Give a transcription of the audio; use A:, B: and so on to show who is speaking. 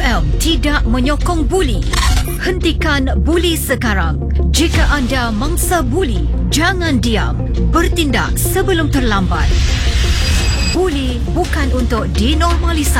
A: FM tidak menyokong buli. Hentikan buli sekarang. Jika anda mangsa buli, jangan diam. Bertindak sebelum terlambat. Buli bukan untuk dinormalisasi.